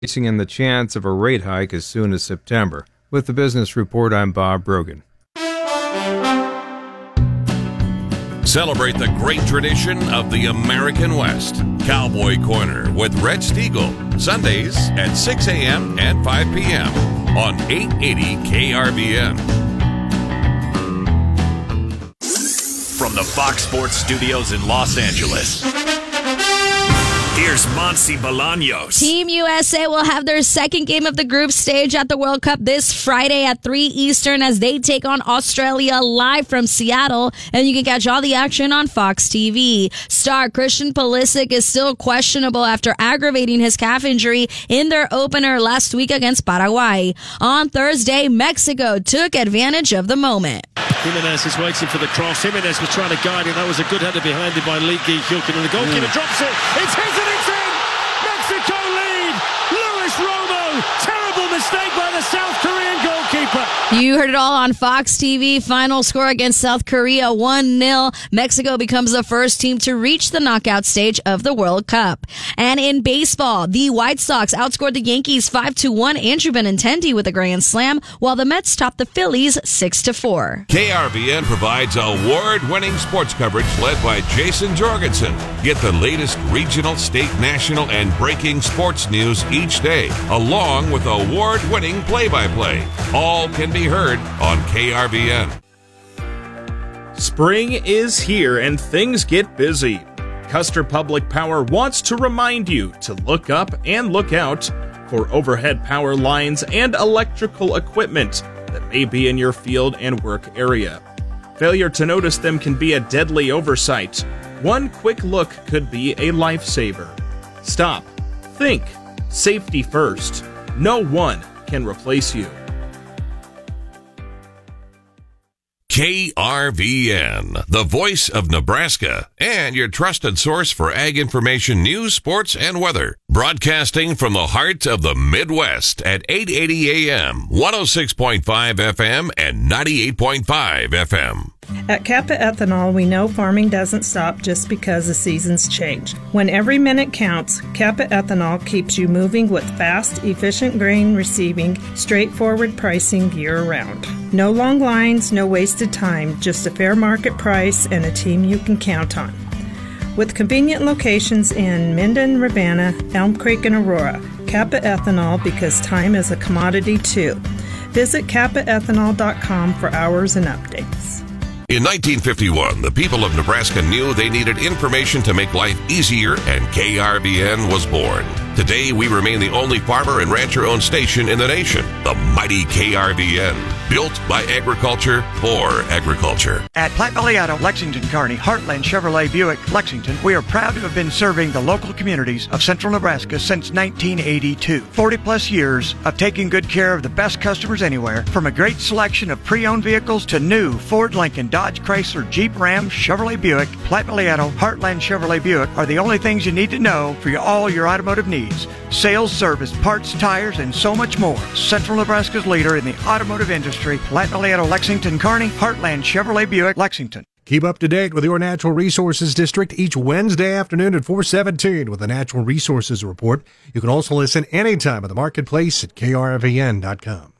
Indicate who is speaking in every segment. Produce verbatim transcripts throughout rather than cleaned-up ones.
Speaker 1: and the chance of a rate hike as soon as September. With the Business Report, I'm Bob Brogan.
Speaker 2: Celebrate the great tradition of the American West. Cowboy Corner with Red Stiegel. Sundays at six a.m. and five p.m. on eight eighty K R V N.
Speaker 3: From the Fox Sports Studios in Los Angeles, here's Monsi Bolaños.
Speaker 4: Team U S A will have their second game of the group stage at the World Cup this Friday at three Eastern as they take on Australia live from Seattle. And you can catch all the action on Fox T V. Star Christian Pulisic is still questionable after aggravating his calf injury in their opener last week against Paraguay. On Thursday, Mexico took advantage of the moment.
Speaker 5: Jimenez is waiting for the cross. Jimenez was trying to guide him. That was a good header behind him by Lee Gi-Hyukin. And the goalkeeper mm. drops it. It's his and it's in! Mexico lead! Luis Romo! Terrible mistake by the South Korean goalkeeper.
Speaker 4: You heard it all on Fox T V. Final score against South Korea, one nil. Mexico becomes the first team to reach the knockout stage of the World Cup. And in baseball, the White Sox outscored the Yankees five to one. Andrew Benintendi with a grand slam, while the Mets topped the Phillies six to four.
Speaker 2: K R V N provides award-winning sports coverage led by Jason Jorgensen. Get the latest regional, state, national, and breaking sports news each day, along with award-winning play-by-play. All can be heard on K R V N.
Speaker 6: Spring is here and things get busy. Custer Public Power wants to remind you to look up and look out for overhead power lines and electrical equipment that may be in your field and work area. Failure to notice them can be a deadly oversight. One quick look could be a lifesaver. Stop. Think. Safety first. No one can replace you.
Speaker 2: K R V N, the voice of Nebraska, and your trusted source for ag information, news, sports, and weather. Broadcasting from the heart of the Midwest at eight eighty A M, one oh six point five F M, and ninety-eight point five F M.
Speaker 7: At Kappa Ethanol, we know farming doesn't stop just because the seasons change. When every minute counts, Kappa Ethanol keeps you moving with fast, efficient grain receiving, straightforward pricing year-round. No long lines, no wasted time, just a fair market price and a team you can count on. With convenient locations in Minden, Ravenna, Elm Creek, and Aurora, Kappa Ethanol, because time is a commodity too. Visit kappa ethanol dot com for hours and updates.
Speaker 2: In nineteen fifty-one, the people of Nebraska knew they needed information to make life easier, and K R V N was born. Today, we remain the only farmer and rancher-owned station in the nation, the mighty K R V N, built by agriculture for agriculture.
Speaker 8: At Platte Valley Auto, Lexington, Kearney, Heartland Chevrolet Buick, Lexington, we are proud to have been serving the local communities of central Nebraska since nineteen eighty-two. forty plus years of taking good care of the best customers anywhere, from a great selection of pre-owned vehicles to new Ford, Lincoln, Dodge, Chrysler, Jeep, Ram, Chevrolet Buick. Platte Valley Auto, Heartland Chevrolet Buick are the only things you need to know for your, all your automotive needs. Sales, service, parts, tires, and so much more. Central Nebraska's leader in the automotive industry, Platte Valley Auto, Lexington, Kearney, Heartland Chevrolet Buick, Lexington.
Speaker 9: Keep up to date with your Natural Resources District each Wednesday afternoon at four seventeen with the Natural Resources Report. You can also listen anytime at the marketplace at K R V N dot com.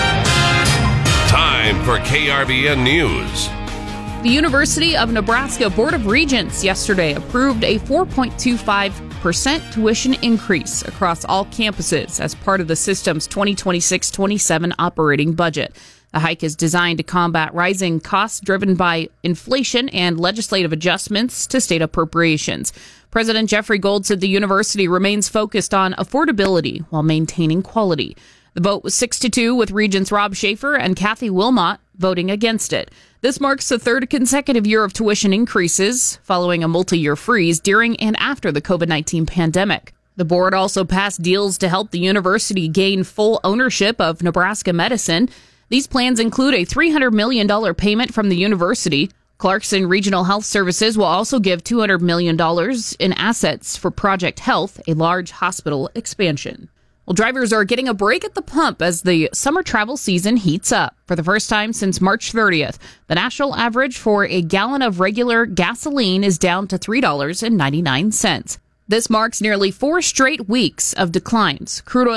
Speaker 2: Time for K R V N News.
Speaker 10: The University of Nebraska Board of Regents yesterday approved a four point two five percent tuition increase across all campuses as part of the system's twenty twenty-six twenty-seven operating budget. The hike is designed to combat rising costs driven by inflation and legislative adjustments to state appropriations. President Jeffrey Gold said the university remains focused on affordability while maintaining quality. The vote was six to two, with Regents Rob Schaefer and Kathy Wilmot voting against it. This marks the third consecutive year of tuition increases following a multi-year freeze during and after the covid nineteen pandemic. The board also passed deals to help the university gain full ownership of Nebraska Medicine. These plans include a three hundred million dollars payment from the university. Clarkson Regional Health Services will also give two hundred million dollars in assets for Project Health, a large hospital expansion. Well, drivers are getting a break at the pump as the summer travel season heats up. For the first time since March thirtieth, the national average for a gallon of regular gasoline is down to three dollars and ninety-nine cents. This marks nearly four straight weeks of declines. Crude oil